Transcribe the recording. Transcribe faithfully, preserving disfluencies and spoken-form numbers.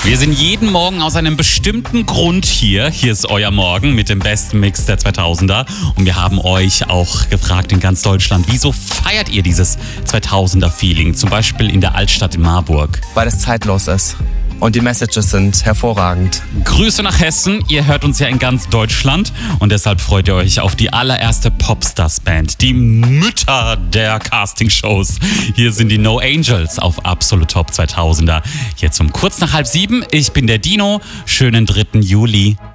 Wir sind jeden Morgen aus einem bestimmten Grund hier. Hier ist euer Morgen mit dem besten Mix der zweitausender. Und wir haben euch auch gefragt in ganz Deutschland, wieso feiert ihr dieses zweitausender-Feeling? Zum Beispiel in der Altstadt in Marburg. Weil es zeitlos ist. Und die Messages sind hervorragend. Grüße nach Hessen. Ihr hört uns ja in ganz Deutschland. Und deshalb freut ihr euch auf die allererste Popstars-Band. Die Mütter der Castingshows. Hier sind die No Angels auf Absolut Top zweitausender. Jetzt um kurz nach halb sieben. Ich bin der Dino. Schönen dritten Juli.